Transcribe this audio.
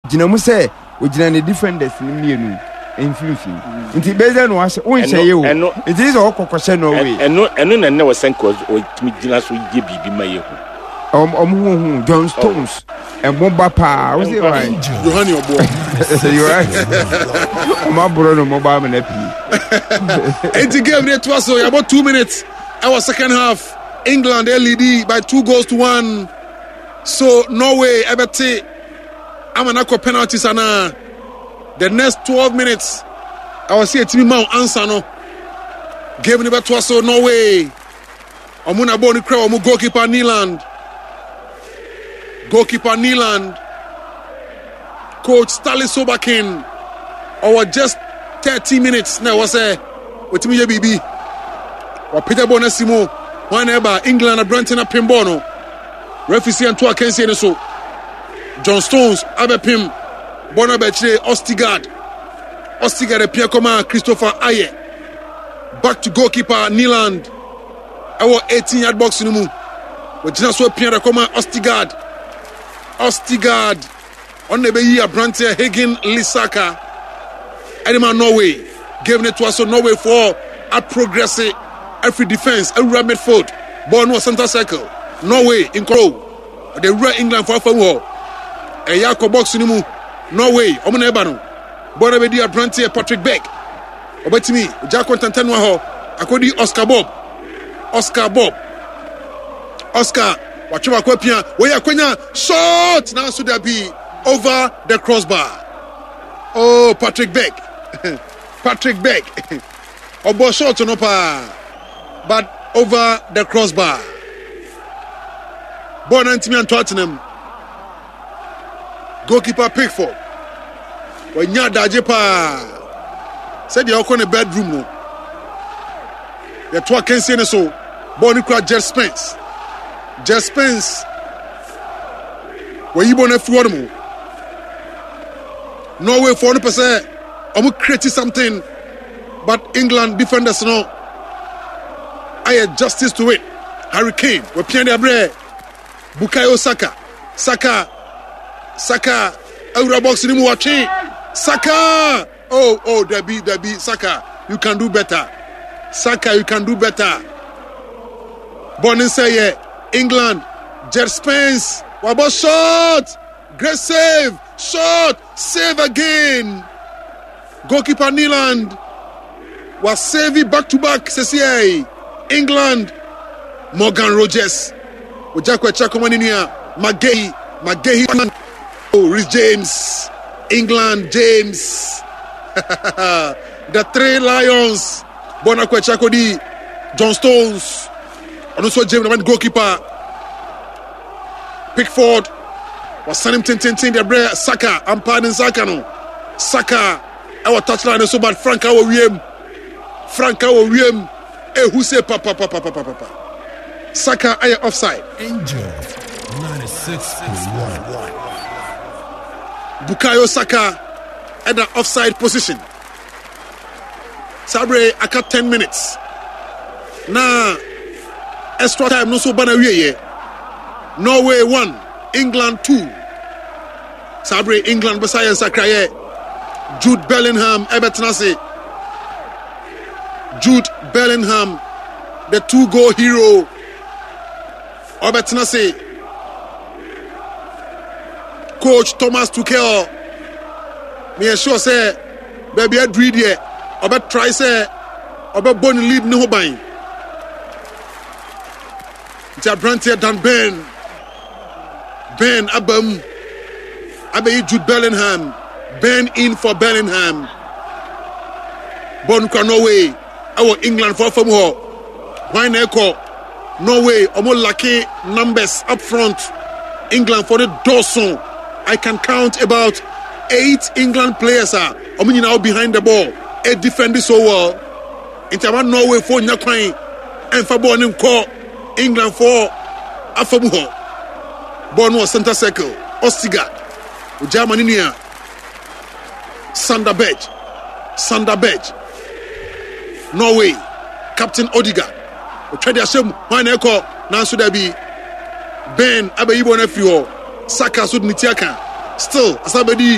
gyina mu sɛ ogyina ne defenders ne mmienu mfimfini nti beze no wahye wonhyɛ ye o nti sɛ ɔkɔkɔhyɛ Norway ɛno na was senko otimi gyina so ye bibi ma ye ho hu John Stones bomba pa wo say why Johanny Obo you right ma bro no mobile na pi enti game dey to us so about 2 minutes our second half England lead by 2-1 so Norway ebete amanako penalties ana the next 12 minutes I will see a team man answer no game never to us so Norway omuna ball ni crowd omu goalkeeper Nyland coach Stanley Sobakin or just 30 minutes now was a wetimi ye bibi or Peter Bonasimo whenever England Brenton Pimbono referee and to akensi so John Stones abepim Bonabetre Ostigard appear comme Christopher Aye back to goalkeeper Nyland our 18-yard box in mu we just so appear comme Ostigard on the be Brantia Hagen Lisaka Edema Norway gave it to us so Norway for a progressive every defense every midfield ball no center circle Norway in control the Red England for war a Yako box in mu Norway omuna ebano bona be di Brantia Patrick Beck obetimi ja contentanwa ho akodi Oscar watchwa kwapia we akwenya shot now so there be over the crossbar oh Patrick Beck obo shot no pa but over the crossbar bona ntimi and Tottenham goalkeeper Pickford wanya daje pa said you are in the bedroom no the two can see so ball crack Jet Spence where you born for them Norway 40% I'm creating something but England defenders no I had justice to it Harry Kane we pian their bread Bukayo Saka Euro box ni mu watching Saka oh Debbie Saka you can do better Bonin say yeah England Jet Spence wabo shot great save again goalkeeper Nyland was saving back to back says England Morgan Rogers Ojakwe Chakomaninia Magehi oh Rhys James England James the three Lions Bonakwe Chakodi John Stones and also James the goalkeeper Pickford was sending tin the bread Saka and pardon Saka no Saka our touchline so bad Frank our William who say papa Saka I offside Angel 96.1 Bukayo Saka at the offside position Sabre aka 10 minutes na extra time no so bana wie Norway 1 England 2 Sabre England beside Sakraye Jude Bellingham the 2-goal hero Obetenase coach Thomas Tuchel me sure say baby adread here obet try say obet bone lead no ban Brantia Dan Ben Abam Abe Jude Bellingham Ben in for Bellingham Bon Norway our England for more why Neko Norway almost lucky numbers up front England for the Dawson I can count about 8 England players are now behind the ball. A defender so well. In terms of Norway for Nyakwain and for Born call England for Afamuho. Born was center circle. Ostigard. Germany near Sander Berge. Norway. Captain Odegaard. We try to assume why Neko now should there be Ben Abeibo Nefio. Saka Sud Nitiaka. Still, Asabedi